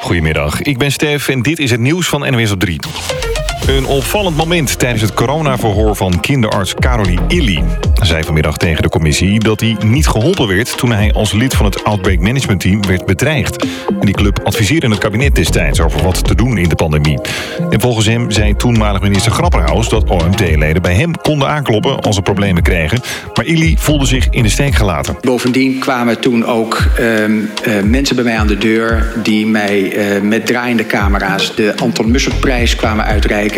Goedemiddag, ik ben Stef en dit is het nieuws van NWS op 3. Een opvallend moment tijdens het coronaverhoor van kinderarts Karoli Illy. Hij zei vanmiddag tegen de commissie dat hij niet geholpen werd toen hij als lid van het Outbreak Management Team werd bedreigd. En die club adviseerde het kabinet destijds over wat te doen in de pandemie. En volgens hem zei toenmalig minister Grapperhaus dat OMT-leden bij hem konden aankloppen als ze problemen kregen. Maar Illy voelde zich in de steek gelaten. Bovendien kwamen toen ook mensen bij mij aan de deur die mij met draaiende camera's de Anton Musseltprijs kwamen uitreiken.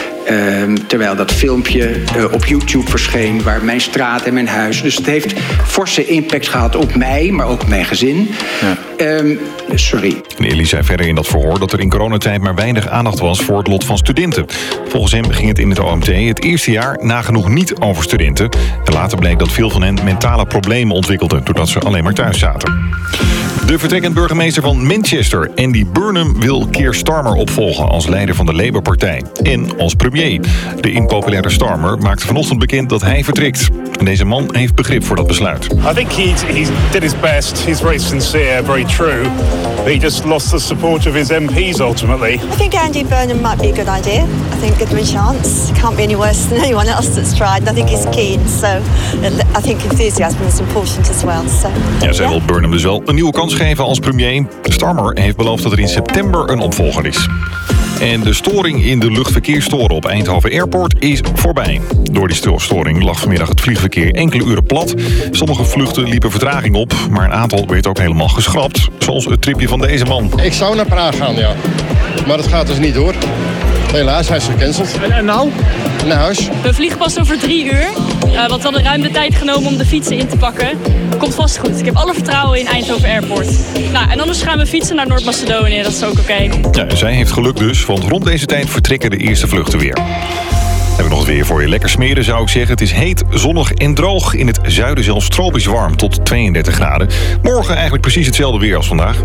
Terwijl dat filmpje op YouTube verscheen, waar mijn straat en mijn huis. Dus het heeft forse impact gehad op mij, maar ook op mijn gezin. Ja. Sorry. En Illy zei verder in dat verhoor dat er in coronatijd maar weinig aandacht was voor het lot van studenten. Volgens hem ging het in het OMT het eerste jaar nagenoeg niet over studenten. En later bleek dat veel van hen mentale problemen ontwikkelden doordat ze alleen maar thuis zaten. De vertrekkend burgemeester van Manchester, Andy Burnham, wil Keir Starmer opvolgen als leider van de Labour-partij en als premier. De impopulaire Starmer maakte vanochtend bekend dat hij vertrekt. En deze man heeft begrip voor dat besluit. I think he did his best. He's very sincere, very true. He just lost the support of his MPs ultimately. I think Andy Burnham might be a good idea. I think give him a chance. Can't be any worse than anyone else that's tried. I think he's keen, so I think enthusiasm is important as well. So, ja, zij wil Burnham dus wel een nieuwe kans geven als premier. Starmer heeft beloofd dat er in september een opvolger is. En de storing in de luchtverkeerstoren op Eindhoven Airport is voorbij. Door die storing lag vanmiddag het vliegverkeer enkele uren plat. Sommige vluchten liepen vertraging op, maar een aantal werd ook helemaal geschrapt. Zoals het tripje van deze man. Ik zou naar Praag gaan, ja. Maar dat gaat dus niet door. Helaas, hij is gecanceld. En nou? Naar huis. We vliegen pas over 3 uur. Want we hadden ruim de tijd genomen om de fietsen in te pakken. Komt vast goed. Ik heb alle vertrouwen in Eindhoven Airport. Nou, en anders gaan we fietsen naar Noord-Macedonië. Dat is ook oké. Ja, zij heeft geluk dus, want rond deze tijd vertrekken de eerste vluchten weer. Hebben we nog het weer voor je. Lekker smeren zou ik zeggen. Het is heet, zonnig en droog. In het zuiden zelfs tropisch warm tot 32 graden. Morgen eigenlijk precies hetzelfde weer als vandaag.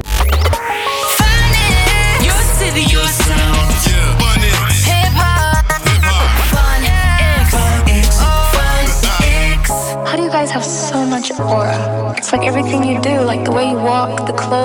How do you guys have so much aura? It's like everything you do, like the way you walk, the clothes.